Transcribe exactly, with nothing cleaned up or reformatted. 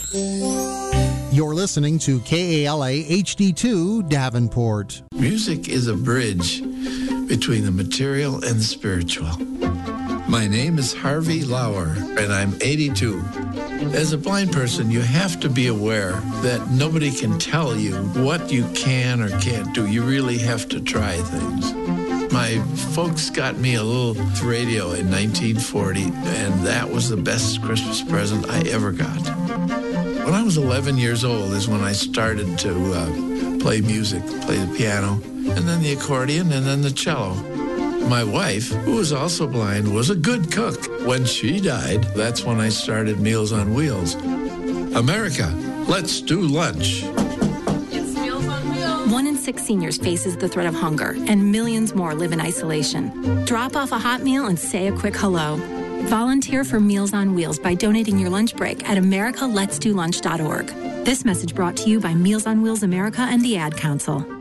You're listening to K A L A H D two Davenport. Music is a bridge between the material and the spiritual. My name is Harvey Lauer, and I'm eighty-two. As a blind person, you have to be aware that nobody can tell you what you can or can't do. You really have to try things. My folks got me a little radio in nineteen forty, and that was the best Christmas present I ever got. When I was eleven years old is when I started to uh, play music, play the piano, and then the accordion, and then the cello. My wife, who was also blind, was a good cook. When she died, that's when I started Meals on Wheels. America, let's do lunch. It's Meals on Wheels. One in six seniors faces the threat of hunger, and millions more live in isolation. Drop off a hot meal and say a quick hello. Volunteer for Meals on Wheels by donating your lunch break at america lets do lunch dot org. This message brought to you by Meals on Wheels America and the Ad Council.